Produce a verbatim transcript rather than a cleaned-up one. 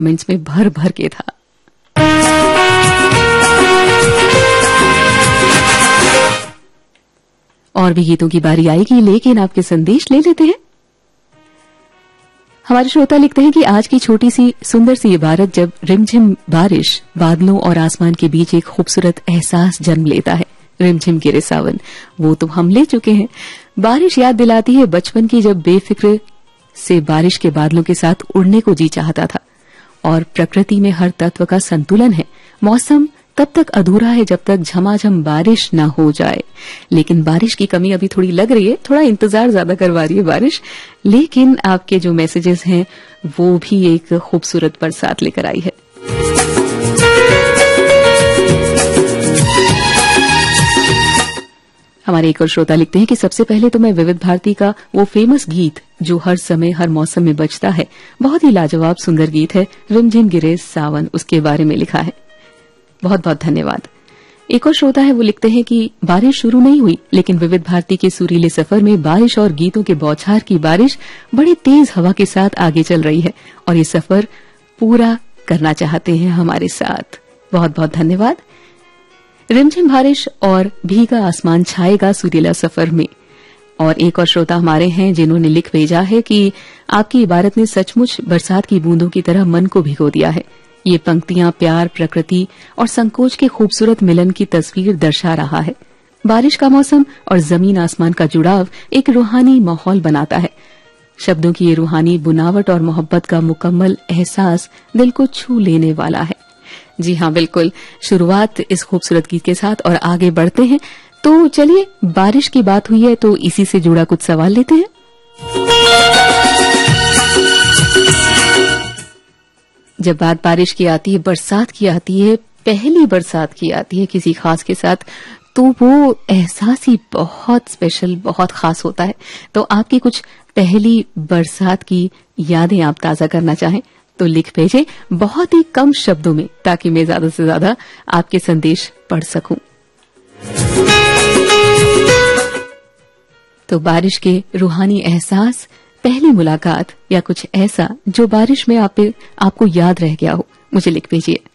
Comments में भर भर के था। और भी गीतों की बारी आएगी, लेकिन आपके संदेश ले लेते हैं। हमारे श्रोता लिखते हैं कि आज की छोटी सी सुंदर सी इबारत जब रिमझिम बारिश बादलों और आसमान के बीच एक खूबसूरत एहसास जन्म लेता है, रिमझिम गिरे सावन, वो तो हम ले चुके हैं। बारिश याद दिलाती है बचपन की, जब बेफिक्र से बारिश के बादलों के साथ उड़ने को जी चाहता था। और प्रकृति में हर तत्व का संतुलन है। मौसम तब तक अधूरा है जब तक झमाझम बारिश न हो जाए। लेकिन बारिश की कमी अभी थोड़ी लग रही है, थोड़ा इंतजार ज्यादा करवा रही है बारिश। लेकिन आपके जो मैसेजेस हैं वो भी एक खूबसूरत बरसात लेकर आई है। हमारे एक और श्रोता लिखते हैं कि सबसे पहले तो मैं विविध भारती का वो फेमस गीत जो हर समय हर मौसम में बजता है, बहुत ही लाजवाब सुंदर गीत है, रिमझिम गिरे सावन, उसके बारे में लिखा है। बहुत बहुत धन्यवाद। एक और श्रोता है, वो लिखते हैं कि बारिश शुरू नहीं हुई, लेकिन विविध भारती के सुरीले सफर में बारिश और गीतों के बौछार की बारिश बड़ी तेज हवा के साथ आगे चल रही है और ये सफर पूरा करना चाहते हैं हमारे साथ। बहुत बहुत धन्यवाद। रिमझिम बारिश और भीगा आसमान छाएगा सुरीला सफर में। और एक और श्रोता हमारे हैं जिन्होंने लिख भेजा है कि आपकी इबारत ने सचमुच बरसात की बूंदों की तरह मन को भिगो दिया है। ये पंक्तियां प्यार, प्रकृति और संकोच के खूबसूरत मिलन की तस्वीर दर्शा रहा है। बारिश का मौसम और जमीन आसमान का जुड़ाव एक रूहानी माहौल बनाता है। शब्दों की ये रूहानी बुनावट और मोहब्बत का मुकम्मल एहसास दिल को छू लेने वाला है। जी हाँ, बिल्कुल। शुरुआत इस खूबसूरत गीत के साथ और आगे बढ़ते हैं। तो चलिए, बारिश की बात हुई है तो इसी से जुड़ा कुछ सवाल लेते हैं। जब बात बारिश की आती है, बरसात की आती है, पहली बरसात की आती है किसी खास के साथ, तो वो एहसास ही बहुत स्पेशल, बहुत खास होता है। तो आपकी कुछ पहली बरसात की यादें आप ताजा करना चाहें तो लिख भेजें बहुत ही कम शब्दों में, ताकि मैं ज्यादा से ज्यादा आपके संदेश पढ़ सकूं। तो बारिश के रूहानी एहसास, पहली मुलाकात या कुछ ऐसा जो बारिश में आप आपको याद रह गया हो, मुझे लिख भेजिए।